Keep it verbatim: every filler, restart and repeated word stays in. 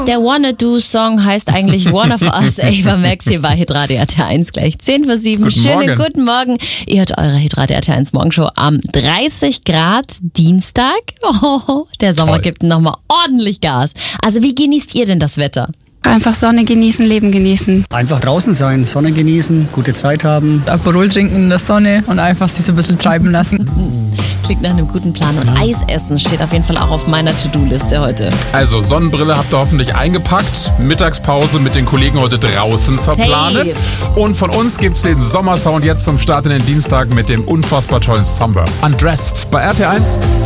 Der Wanna Do Song heißt eigentlich One of Us. Ava Max hier bei Hitradio R T eins gleich zehn vor sieben. Guten Schönen Morgen. guten Morgen. Ihr hört eure Hitradio R T eins Morgenshow am dreißig Grad Dienstag. Oh, der Sommer Toll. gibt nochmal ordentlich Gas. Also wie genießt ihr denn das Wetter? Einfach Sonne genießen, Leben genießen. Einfach draußen sein, Sonne genießen, gute Zeit haben. Aperol trinken in der Sonne und einfach sich so ein bisschen treiben lassen. Klingt nach einem guten Plan. Und Eis essen steht auf jeden Fall auch auf meiner To-Do-Liste heute. Also Sonnenbrille habt ihr hoffentlich eingepackt. Mittagspause mit den Kollegen heute draußen verplanen. Und von uns gibt's den Sommersound jetzt zum Start in den Dienstag mit dem unfassbar tollen Summer. Undressed bei R T eins.